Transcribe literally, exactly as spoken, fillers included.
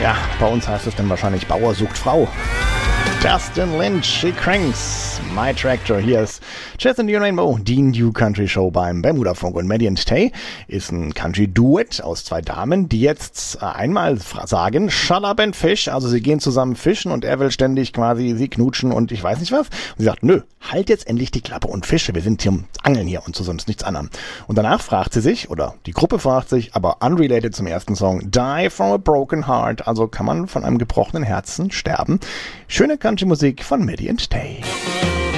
Ja, bei uns heißt es dann wahrscheinlich Bauer sucht Frau. Justin Lynch, She Cranks, My Tractor. Hier ist Jazz in the Rainbow, die New Country Show beim Bermuda Funk. Und Maddie and Tay ist ein Country-Duett aus zwei Damen, die jetzt einmal sagen, shut up and fish. Also sie gehen zusammen fischen und er will ständig quasi sie knutschen und ich weiß nicht was. Und sie sagt, nö, halt jetzt endlich die Klappe und fische. Wir sind hier um Angeln hier und zu sonst nichts anderem. Und danach fragt sie sich, oder die Gruppe fragt sich, aber unrelated zum ersten Song, Die from a Broken Heart. Also kann man von einem gebrochenen Herzen sterben. Schöne Country-Musik von Maddie and Tay.